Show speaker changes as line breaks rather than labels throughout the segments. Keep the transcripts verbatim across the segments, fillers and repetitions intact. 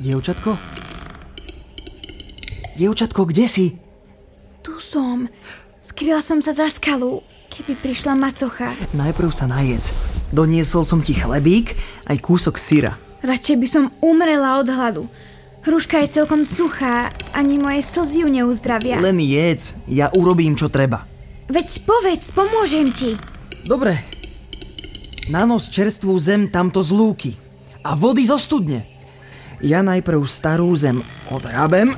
Dievčatko? Dievčatko, kde si?
Tu som. Skryla som sa za skalu, keby prišla macocha.
Najprv sa najedz. Doniesol som ti chlebík, aj kúsok syra.
Radšej by som umrela od hladu. Hruška je celkom suchá, ani moje slzy ju neuzdravia.
Len jedz, ja urobím, čo treba.
Veď povedz, pomôžem ti.
Dobre. Nanos čerstvú zem tamto z lúky a vody zo studne. Ja najprv starú zem odhrabem.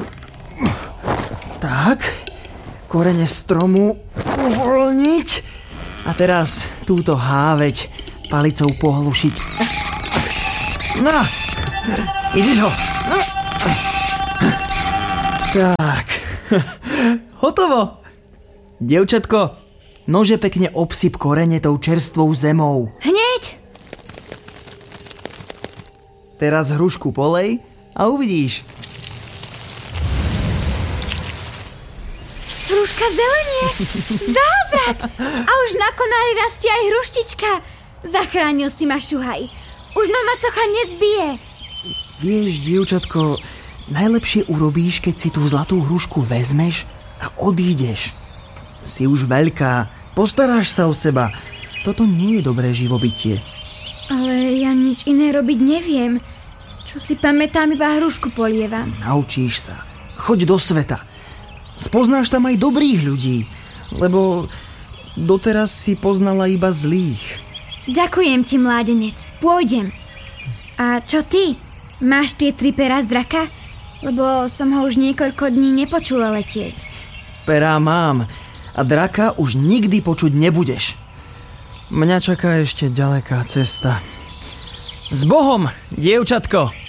Tak, korene stromu uvoľniť a teraz túto háveť palicou pohlušiť. No, ideš ho. Tak, hotovo. Dievčatko, nože pekne obsyp korene tou čerstvou zemou.
Hneď.
Teraz hrušku polej a uvidíš.
Hruška zelenie. Zázrak. A už na konári rastie aj hruštička. Zachránil si ma, Šuhaj. Už ma macocha nezbije.
Vieš, dievčatko, najlepšie urobíš, keď si tú zlatú hrušku vezmeš a odídeš. Si už veľká, postaráš sa o seba. Toto nie je dobré živobytie.
Ale ja nič iné robiť neviem. Čo si pamätám, iba hrušku polievam.
Naučíš sa. Choď do sveta. Spoznáš tam aj dobrých ľudí, lebo doteraz si poznala iba zlých.
Ďakujem ti, mládenec. Pôjdem. A čo ty? Máš tie tri perá z draka? Lebo som ho už niekoľko dní nepočula letieť.
Perá mám a draka už nikdy počuť nebudeš. Mňa čaká ešte ďaleká cesta. S Bohom, dievčatko!